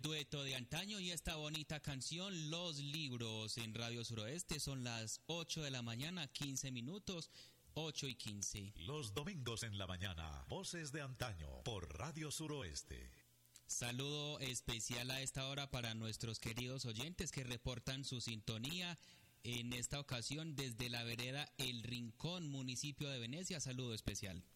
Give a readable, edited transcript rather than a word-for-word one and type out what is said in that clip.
dueto de antaño y esta bonita canción, Los Libros, en Radio Suroeste. Son las 8 de la mañana, 15 minutos, 8:15. Los domingos en la mañana, Voces de Antaño, por Radio Suroeste. Saludo especial a esta hora para nuestros queridos oyentes que reportan su sintonía. En esta ocasión desde la vereda El Rincón, municipio de Venecia, saludo especial.